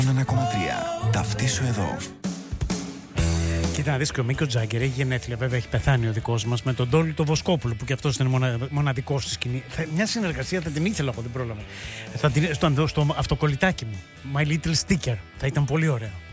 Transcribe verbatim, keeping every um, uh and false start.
ένα κόμμα τρία. Ταυτίσου εδώ. Κοίτα να δεις, και ο Μίκο Τζάγκερ έχει γενέθλια, βέβαια έχει πεθάνει ο δικός μας, με τον Ντόλι το Βοσκόπουλο, που και αυτός είναι μονα, μοναδικός στη σκηνή. Θα, μια συνεργασία θα την ήθελα από την πρόλαβα. Θα την, στο, στο αυτοκολλητάκι μου, My Little Sticker, θα ήταν πολύ ωραίο.